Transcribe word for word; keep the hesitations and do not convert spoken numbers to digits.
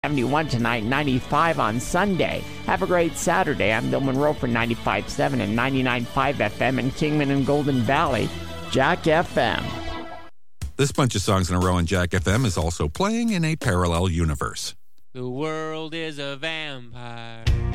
seventy-one tonight, ninety-five on Sunday. Have a great Saturday. I'm Bill Monroe for ninety-five point seven and ninety-nine point five F M in Kingman and Golden Valley. Jack F M. This bunch of songs in a row on Jack F M is also playing in a parallel universe. The world is a vampire.